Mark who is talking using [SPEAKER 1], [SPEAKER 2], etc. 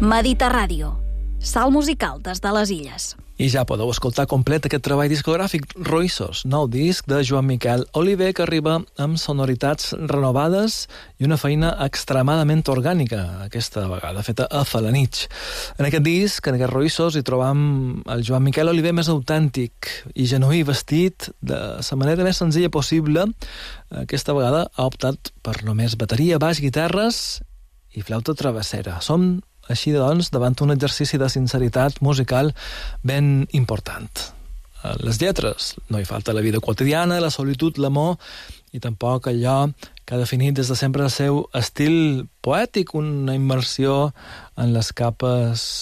[SPEAKER 1] Mediterràdio, salt musical des de les illes.
[SPEAKER 2] I ja podeu escoltar complet aquest treball discogràfic Roïssos, nou disc de Joan Miquel Oliver, que arriba amb sonoritats renovades i una feina extremadament orgànica, aquesta vegada feta a Felanitx. En aquest disc, en aquest Roïssos, hi trobam el Joan Miquel Oliver més autèntic i genuí, vestit de la manera més senzilla possible. Aquesta vegada ha optat per només bateria, baix, guitarres i flauta travessera. Som així, doncs, davant un exercici de sinceritat musical ben important. Les lletres, no hi falta la vida quotidiana, la solitud, l'amor, i tampoc allò que ha definit des de sempre el seu estil poètic, una immersió en les capes